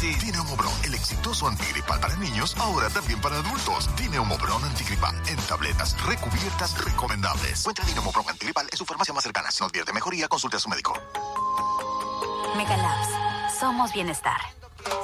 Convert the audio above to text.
sí. Dineumobron, el exitoso antigripal para niños, ahora también para adultos. Dineumobron antigripal, en tabletas recubiertas recomendables. Encuentra Dineumobron antigripal en su farmacia más cercana. Si no advierte mejoría, consulte a su médico. Mega Labs. Somos bienestar.